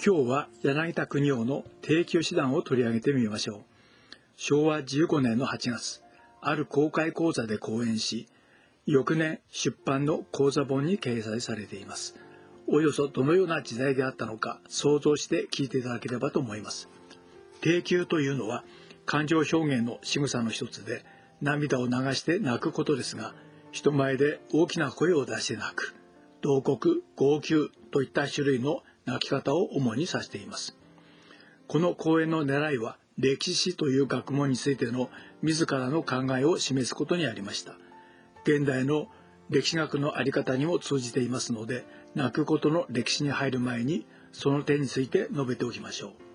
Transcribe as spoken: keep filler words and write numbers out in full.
今日は柳田国男の定休詩談を取り上げてみましょう。しょうわじゅうごねんのはちがつ、ある公開講座で講演し、翌年出版の講座本に掲載されています。およそどのような時代であったのか想像して聞いていただければと思います。定休というのは感情表現の仕草の一つで、涙を流して泣くことですが、人前で大きな声を出して泣く、慟哭、号泣といった種類の泣き方を主に指しています。この講演の狙いは、歴史という学問についての自らの考えを示すことにありました。現代の歴史学の在り方にも通じていますので、泣くことの歴史に入る前にその点について述べておきましょう。